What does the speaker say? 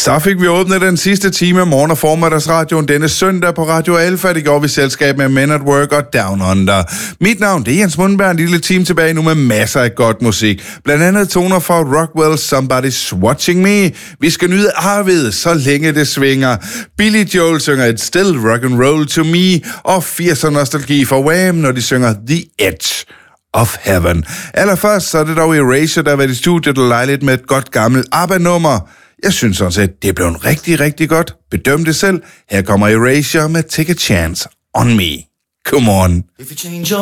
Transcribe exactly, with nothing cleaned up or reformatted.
Så fik vi åbnet den sidste time af morgen- og formiddagsradioen denne søndag på Radio Alfa. Det går vi selskab med Men at Work og Down Under. Mit navn det er Jens Mundberg, en lille time tilbage nu med masser af godt musik. Blandt andet toner fra Rockwell, Somebody's Watching Me. Vi skal nyde arvet, så længe det svinger. Billy Joel synger et Still Rock and Roll to Me, og firser nostalgi for Wham, når de synger The Edge of Heaven. Allerførst så er det dog Erasure, der har været i studiet og lege lidt med et godt gammelt ABBA-nummer. Jeg synes sådan set, det blev en rigtig, rigtig godt. Bedøm det selv. Her kommer Erasure med Take a Chance on Me. Come on.